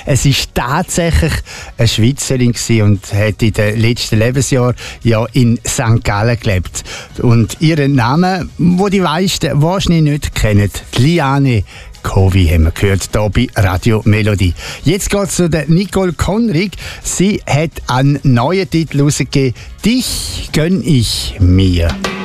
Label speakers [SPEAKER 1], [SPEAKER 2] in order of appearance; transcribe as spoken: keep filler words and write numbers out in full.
[SPEAKER 1] Es ist tatsächlich eine Schweizerin gewesen und hat in den letzten Lebensjahren ja in Sankt Gallen gelebt. Und ihren Namen, wo die meisten wahrscheinlich nicht kennen, Liane Covi, haben wir gehört hier bei Radio Melodie. Jetzt geht es zu der Nicole Konrig. Sie hat einen neuen Titel herausgegeben, «Dich gönn ich mir».